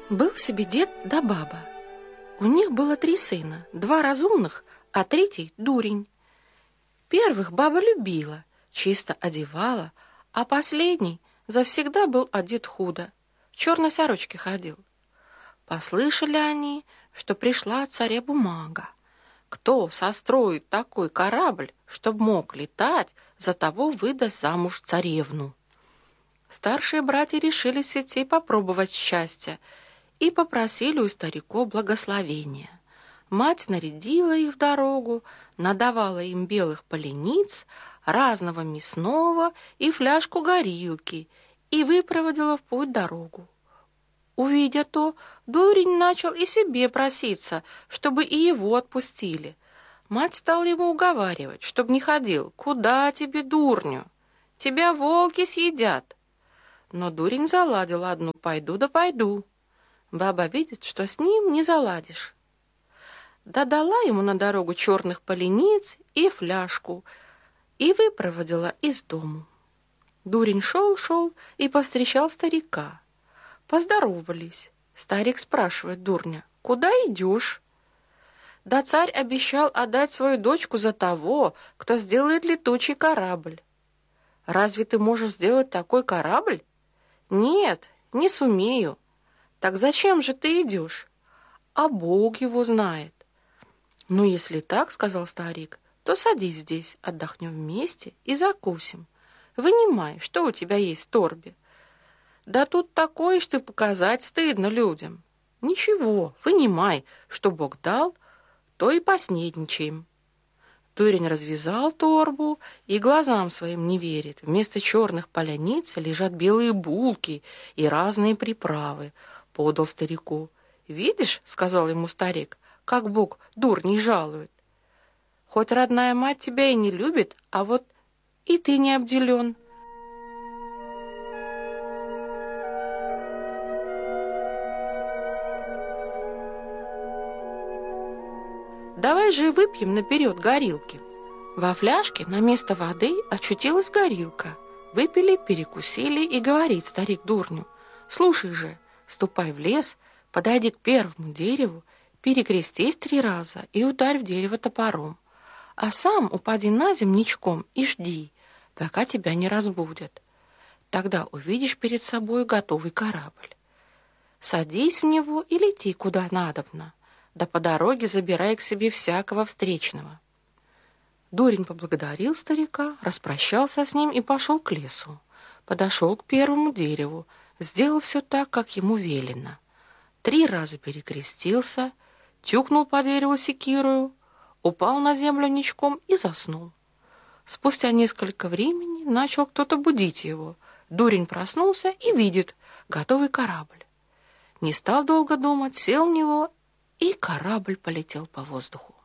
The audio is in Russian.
Был себе дед да баба. У них было 3 сына, 2 разумных, а 3 дурень. Первых баба любила, чисто одевала, а последний завсегда был одет худо, в черной сорочке ходил. Послышали они, что пришла от царя бумага. Кто состроит такой корабль, чтоб мог летать, за того выдаст замуж царевну. Старшие братья решили с детей попробовать счастье и попросили у стариков благословения. Мать нарядила их в дорогу, надавала им белых полениц, разного мясного и фляжку горилки и выпроводила в путь дорогу. Увидя то, дурень начал и себе проситься, чтобы и его отпустили. Мать стала его уговаривать, чтоб не ходил. «Куда тебе, дурню? Тебя волки съедят!» Но дурень заладил одну: «Пойду да пойду». Баба видит, что с ним не заладишь. Да дала ему на дорогу черных полениц и фляжку и выпроводила из дому. Дурень шел и повстречал старика. Поздоровались. Старик спрашивает дурня: «Куда идешь?» «Да царь обещал отдать свою дочку за того, кто сделает летучий корабль». «Разве ты можешь сделать такой корабль?» «Нет, не сумею». «Так зачем же ты идешь?» «А Бог его знает». «Ну, если так, — сказал старик, — то садись здесь, отдохнем вместе и закусим. Вынимай, что у тебя есть в торбе». «Да тут такое, что показать стыдно людям». «Ничего, вынимай, что Бог дал, то и поснедничаем». Дурень развязал торбу и глазам своим не верит. Вместо черных поляниц лежат белые булки и разные приправы. Подал старику. «Видишь, — сказал ему старик, — как Бог дурней жалует. Хоть родная мать тебя и не любит, а вот и ты не обделен». «Давай же выпьем наперед горилки». Во фляжке на место воды очутилась горилка. Выпили, перекусили, и говорит старик дурню: «Слушай же, ступай в лес, подойди к первому дереву, перекрестись 3 раза и ударь в дерево топором, а сам упади на землю ничком и жди, пока тебя не разбудят. Тогда увидишь перед собой готовый корабль. Садись в него и лети куда надобно, да по дороге забирай к себе всякого встречного». Дурень поблагодарил старика, распрощался с ним и пошел к лесу. Подошел к первому дереву, сделал все так, как ему велено. 3 раза перекрестился, тюкнул по дереву секирою, упал на землю ничком и заснул. Спустя несколько времени начал кто-то будить его. Дурень проснулся и видит готовый корабль. Не стал долго думать, сел в него, и корабль полетел по воздуху.